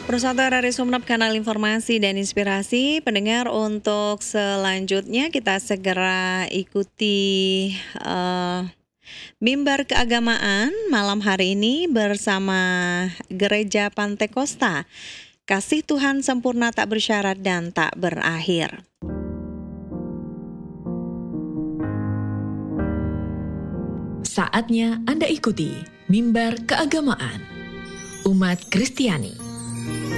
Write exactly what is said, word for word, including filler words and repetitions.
Perusahaan dari Sumeneb, kanal informasi dan inspirasi. Pendengar, untuk selanjutnya kita segera ikuti uh, mimbar keagamaan malam hari ini bersama Gereja Pantekosta. Kasih Tuhan sempurna, tak bersyarat dan tak berakhir. Saatnya Anda ikuti mimbar keagamaan umat Kristiani.